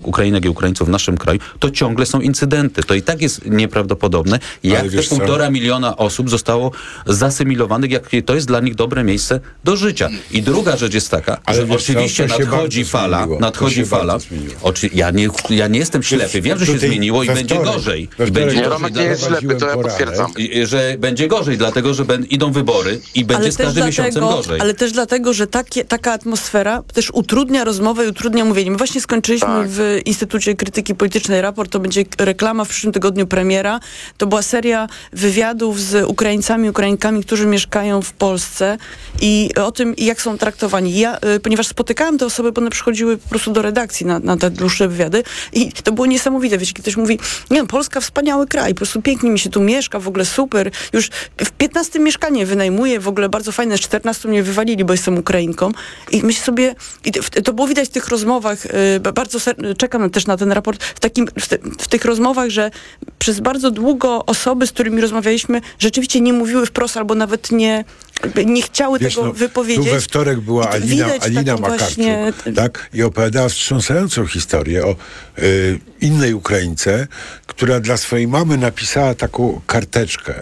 Ukrainek i Ukraińców w naszym kraju, to ciągle są incydenty. To i tak jest nieprawdopodobne, jak te 1,5 miliona osób zostało zasymilowanych, jak to jest dla nich dobre miejsce do życia. I druga rzecz jest taka, że oczywiście nadchodzi fala. Ja nie jestem ślepy. Wiem, że się zmieniło i będzie gorzej. Romek nie jest ślepy, to ja potwierdzam. Że będzie gorzej, dlatego, że idą wybory i będzie z każdym miesiącem gorzej. Ale też dlatego, że taka atmosfera też utrudnia rozmowę i utrudnia mówienie. My właśnie skończyliśmy w Instytucie Krytyki Politycznej raport, to będzie reklama w przyszłym tygodniu premiera. To była seria wywiadów z Ukraińcami, Ukrainkami, którzy mieszkają w Polsce i o tym, jak są traktowani. Ja, ponieważ spotykałam te osoby, bo one przychodziły po prostu do redakcji na te dłuższe wywiady i to było niesamowite. Wiecie, ktoś mówi, nie, Polska wspaniały kraj, po prostu pięknie mi się tu mieszka, w ogóle super. Już w 15 mieszkanie wynajmuję, w ogóle bardzo fajne, z 14 mnie wywalili, bo jestem Ukrainką. I myślę sobie, to było widać w tych rozmowach, bardzo czekam też na ten raport, w tych rozmowach, że przez bardzo długo osoby, z którymi rozmawialiśmy, rzeczywiście nie mówiły wprost, albo nawet nie chciały tego wypowiedzieć. Tu we wtorek była Alina Makarczuk, tak? I opowiadała wstrząsającą historię o innej Ukraińce, która dla swojej mamy napisała taką karteczkę,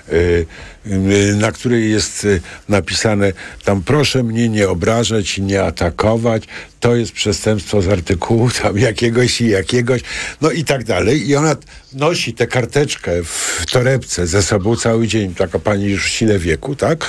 na której jest napisane tam: proszę mnie nie obrażać i nie atakować, to jest przestępstwo z artykułu tam jakiegoś i jakiegoś, no i tak dalej. I ona nosi tę karteczkę w torebce ze sobą cały dzień, taka pani już w sile wieku, tak?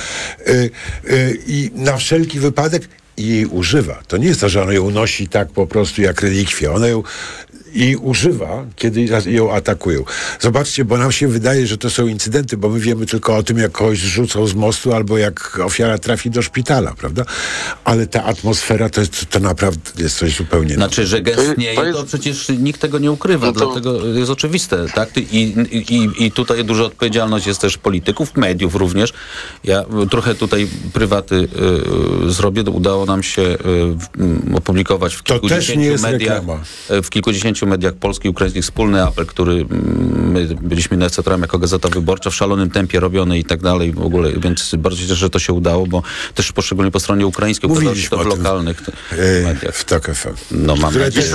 I na wszelki wypadek jej używa. To nie jest to, że ona ją nosi tak po prostu jak relikwię. Ona ją używa, kiedy ją atakują. Zobaczcie, bo nam się wydaje, że to są incydenty, bo my wiemy tylko o tym, jak kogoś zrzucą z mostu albo jak ofiara trafi do szpitala, prawda? Ale ta atmosfera to naprawdę jest coś zupełnie innego. Znaczy, że gęstnieje, to przecież nikt tego nie ukrywa, dlatego jest oczywiste, tak? I tutaj duża odpowiedzialność jest też polityków, mediów również. Ja trochę tutaj prywaty zrobię, udało nam się opublikować w kilkudziesięciu mediach polskich i ukraińskich wspólny apel, który my byliśmy inicjatorem jako Gazeta Wyborcza, w szalonym tempie robiony i tak dalej w ogóle, więc bardzo się cieszę, że to się udało, bo też poszczególnie po stronie ukraińskiej udało się to w lokalnych mediach. W TOK FM. No mam nadzieję.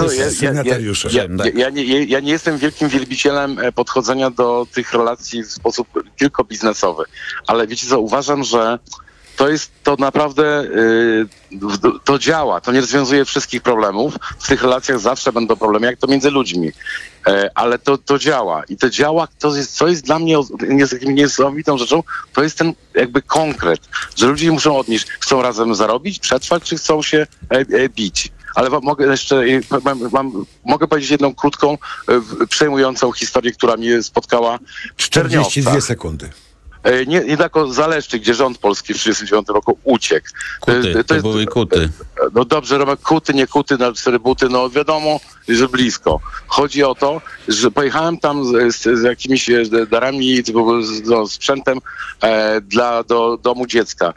Ja nie jestem wielkim wielbicielem podchodzenia do tych relacji w sposób tylko biznesowy, ale wiecie co, uważam, że to naprawdę to działa, to nie rozwiązuje wszystkich problemów. W tych relacjach zawsze będą problemy, jak to między ludźmi. Ale to działa. I to działa, co jest dla mnie niesamowitą rzeczą, to jest ten jakby konkret, że ludzie muszą odnieść, chcą razem zarobić, przetrwać, czy chcą się bić. Ale mogę powiedzieć jedną krótką, przejmującą historię, która mnie spotkała. 42 sekundy. Niedaleko Zaleszczy, gdzie rząd polski w 1939 roku uciekł. To były Kuty. No dobrze, Romek, Kuty, nie Kuty, na 4 buty, no wiadomo, że blisko. Chodzi o to, że pojechałem tam z jakimiś darami, sprzętem do domu dziecka.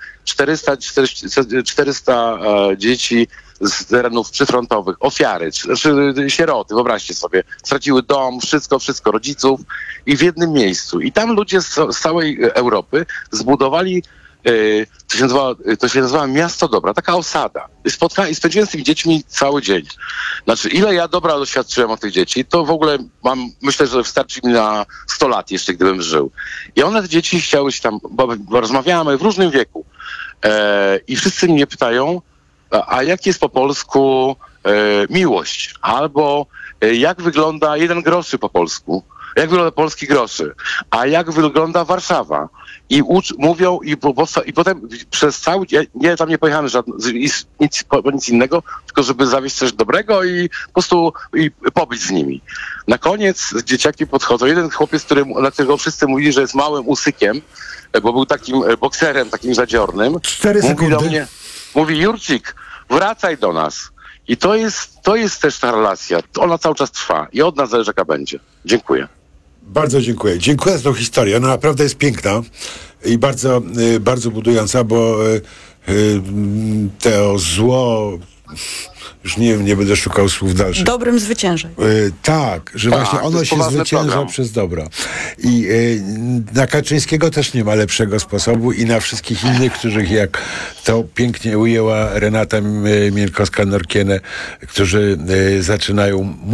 400 dzieci z terenów przyfrontowych, ofiary, sieroty, wyobraźcie sobie, straciły dom, wszystko, rodziców i w jednym miejscu. I tam ludzie z całej Europy zbudowali, to się nazywa Miasto Dobra, taka osada. I spędziłem z tymi dziećmi cały dzień. Znaczy, ile ja dobra doświadczyłem od tych dzieci, to w ogóle myślę, że wystarczy mi na 100 lat jeszcze, gdybym żył. I one, te dzieci, chciały się tam, bo rozmawiamy w różnym wieku. I wszyscy mnie pytają, a jak jest po polsku miłość? Albo jak wygląda 1 groszy po polsku? Jak wygląda polski groszy? A jak wygląda Warszawa? I mówią, i potem przez cały dzień, tam nie pojechałem nic innego, tylko żeby zawieźć coś dobrego i po prostu pobyć z nimi. Na koniec dzieciaki podchodzą. Jeden chłopiec, na którego wszyscy mówili, że jest małym usykiem, bo był takim bokserem, takim zadziornym. 4 sekundy. Mówi do mnie, mówi: Jurcik, wracaj do nas. I to jest też ta relacja. Ona cały czas trwa i od nas zależy, jaka będzie. Dziękuję. Bardzo dziękuję. Dziękuję za tą historię. Ona naprawdę jest piękna i bardzo, bardzo budująca, bo to zło... Już nie będę szukał słów dalszych. Dobrym zwycięża. Tak, że właśnie ono się zwycięża przez dobro. I na Kaczyńskiego też nie ma lepszego sposobu i na wszystkich innych, których, jak to pięknie ujęła Renata Miękowska-Norkiene, którzy zaczynają